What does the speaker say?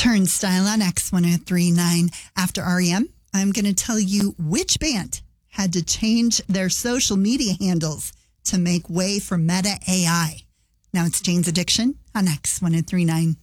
Turnstile on X1039. After REM, I'm going to tell you which band had to change their social media handles to make way for Meta AI. Now it's Jane's Addiction on X1039.